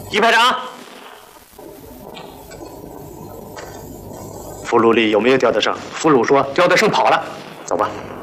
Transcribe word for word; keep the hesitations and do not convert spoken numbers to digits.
于排长，俘虏里有没有刁德胜？俘虏说刁德胜跑了，走吧。